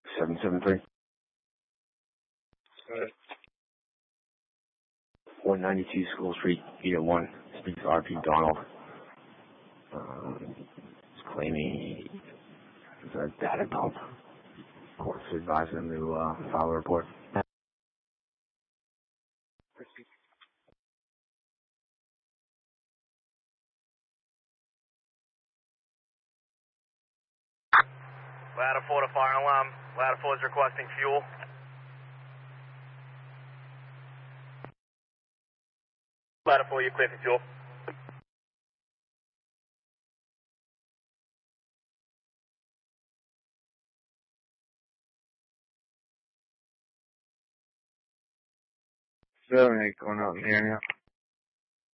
773. 192 School Street, Unit 1. Speaks to RP Donald. He's claiming it's a data dump. Court's advising him to file a report. Ladder 4 to fire alarm. Ladder 4 is requesting fuel. Ladder 4, you're clear for fuel. Seven 8 going out in the area.